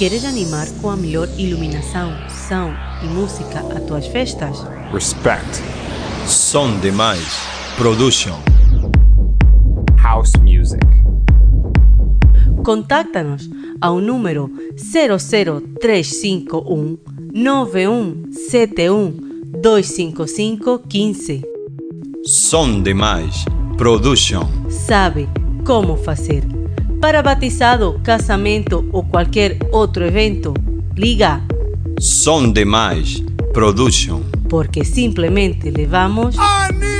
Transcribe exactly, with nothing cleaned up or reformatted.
Queres animar com a melhor iluminação, som e música as tuas festas? Respect. Som Demais Production. House music. Contáctanos ao número zero zero três cinco um nove um sete um dois cinco cinco um cinco. Som Demais Production. Sabe como fazer. Para batizado, casamento ou qualquer outro evento, liga Som Demais Production. porque simplesmente levamos Anima!